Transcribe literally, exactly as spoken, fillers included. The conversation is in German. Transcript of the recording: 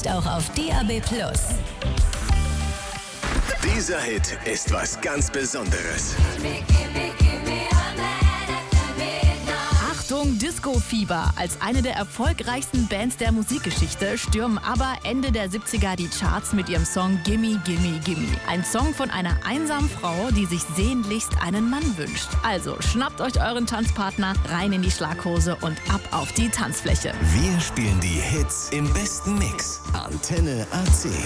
Jetzt auch auf D A B Plus. Dieser Hit ist was ganz Besonderes. Achtung, Disco-Fieber. Als eine der erfolgreichsten Bands der Musikgeschichte stürmen ABBA Ende der siebziger die Charts mit ihrem Song Gimme, Gimme, Gimme. Ein Song von einer einsamen Frau, die sich sehnlichst einen Mann wünscht. Also schnappt euch euren Tanzpartner, rein in die Schlaghose und ab auf die Tanzfläche. Wir spielen die Hits im besten Mix. Antenne A C.